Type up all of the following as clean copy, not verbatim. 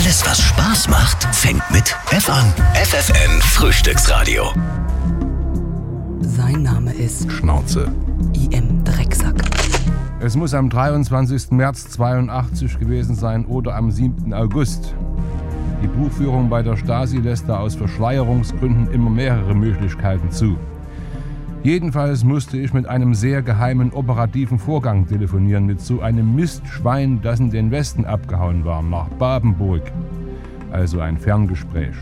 Alles, was Spaß macht, fängt mit F an. FFN Frühstücksradio. Sein Name ist Schnauze. I.M. Drecksack. Es muss am 23. März 82 gewesen sein oder am 7. August. Die Buchführung bei der Stasi lässt da aus Verschleierungsgründen immer mehrere Möglichkeiten zu. Jedenfalls musste ich mit einem sehr geheimen operativen Vorgang telefonieren, mit so einem Mistschwein, das in den Westen abgehauen war, nach Babenburg. Also ein Ferngespräch.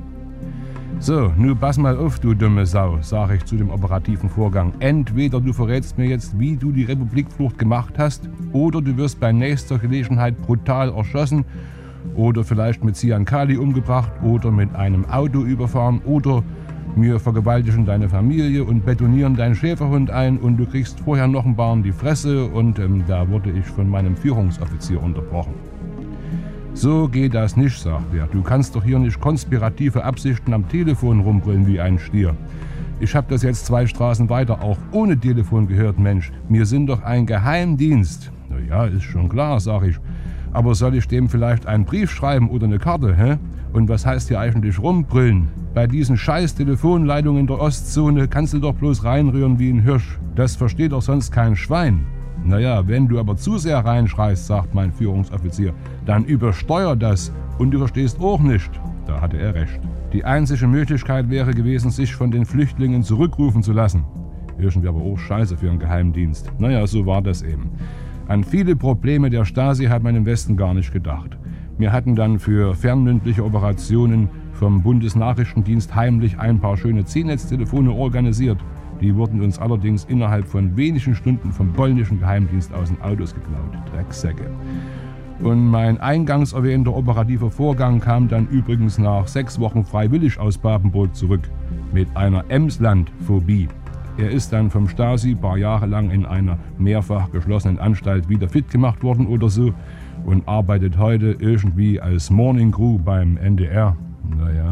So, nun pass mal auf, du dumme Sau, sage ich zu dem operativen Vorgang. Entweder du verrätst mir jetzt, wie du die Republikflucht gemacht hast, oder du wirst bei nächster Gelegenheit brutal erschossen, oder vielleicht mit Cyan Kali umgebracht, oder mit einem Auto überfahren, oder wir vergewaltigen deine Familie und betonieren deinen Schäferhund ein und du kriegst vorher noch ein Bar in die Fresse und da wurde ich von meinem Führungsoffizier unterbrochen. So geht das nicht, sagt er. Du kannst doch hier nicht konspirative Absichten am Telefon rumbrüllen wie ein Stier. Ich habe das jetzt 2 Straßen weiter auch ohne Telefon gehört, Mensch. Wir sind doch ein Geheimdienst. Na ja, ist schon klar, sag ich. Aber soll ich dem vielleicht einen Brief schreiben oder eine Karte, hä? Und was heißt hier eigentlich rumbrüllen? Bei diesen scheiß Telefonleitungen in der Ostzone kannst du doch bloß reinrühren wie ein Hirsch. Das versteht doch sonst kein Schwein. Naja, wenn du aber zu sehr reinschreist, sagt mein Führungsoffizier, dann übersteuer das und du verstehst auch nicht. Da hatte er recht. Die einzige Möglichkeit wäre gewesen, sich von den Flüchtlingen zurückrufen zu lassen. Irgendwie aber auch scheiße für einen Geheimdienst. Naja, so war das eben. An viele Probleme der Stasi hat man im Westen gar nicht gedacht. Wir hatten dann für fernmündliche Operationen vom Bundesnachrichtendienst heimlich ein paar schöne C-Netz-Telefone organisiert. Die wurden uns allerdings innerhalb von wenigen Stunden vom polnischen Geheimdienst aus den Autos geklaut. Drecksäcke. Und mein eingangs erwähnter operativer Vorgang kam dann übrigens nach 6 Wochen freiwillig aus Babenburg zurück. Mit einer Emsland-Phobie. Er ist dann vom Stasi ein paar Jahre lang in einer mehrfach geschlossenen Anstalt wieder fit gemacht worden oder so und arbeitet heute irgendwie als Morning Crew beim NDR. Naja,